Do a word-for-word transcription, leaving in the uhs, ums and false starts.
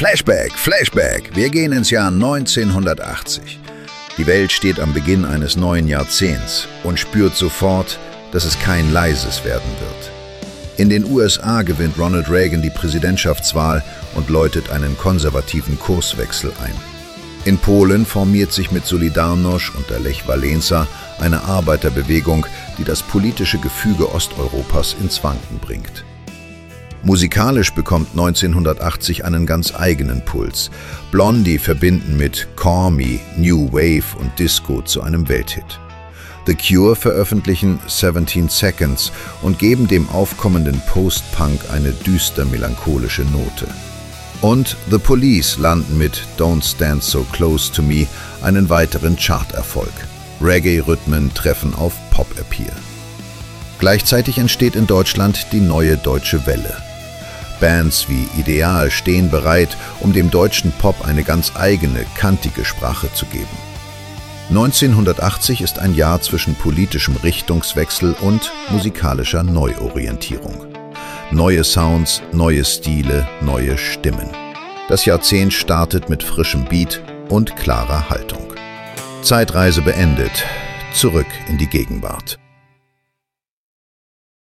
Flashback, Flashback. Wir gehen ins Jahr neunzehnhundertachtzig. Die Welt steht am Beginn eines neuen Jahrzehnts und spürt sofort, dass es kein leises werden wird. In den U S A gewinnt Ronald Reagan die Präsidentschaftswahl und läutet einen konservativen Kurswechsel ein. In Polen formiert sich mit Solidarność unter Lech Wałęsa eine Arbeiterbewegung, die das politische Gefüge Osteuropas ins Wanken bringt. Musikalisch bekommt neunzehnhundertachtzig einen ganz eigenen Puls. Blondie verbinden mit Call Me, New Wave und Disco zu einem Welthit. The Cure veröffentlichen seventeen Seconds und geben dem aufkommenden Post-Punk eine düster melancholische Note. Und The Police landen mit Don't Stand So Close to Me einen weiteren Charterfolg. Reggae-Rhythmen treffen auf Pop-Appeal. Gleichzeitig entsteht in Deutschland die neue deutsche Welle. Bands wie Ideal stehen bereit, um dem deutschen Pop eine ganz eigene, kantige Sprache zu geben. neunzehnhundertachtzig ist ein Jahr zwischen politischem Richtungswechsel und musikalischer Neuorientierung. Neue Sounds, neue Stile, neue Stimmen. Das Jahrzehnt startet mit frischem Beat und klarer Haltung. Zeitreise beendet. Zurück in die Gegenwart.